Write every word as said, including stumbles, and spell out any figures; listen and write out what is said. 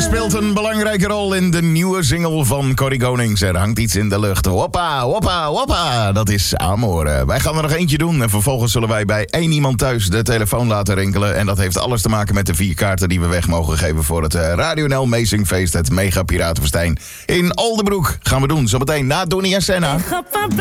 speelt een belangrijke rol in de nieuwe single van Corrie Konings. Er hangt iets in de lucht. Hoppa, hoppa, hoppa. Dat is Amore. Wij gaan er nog eentje doen en vervolgens zullen wij bij één iemand thuis de telefoon laten rinkelen. En dat heeft alles te maken met de vier kaarten die we weg mogen geven voor het Radio N L Meezingfeest. Het Mega Piratenfestijn in Oldenbroek. Gaan we doen zometeen na Donnie en Senna.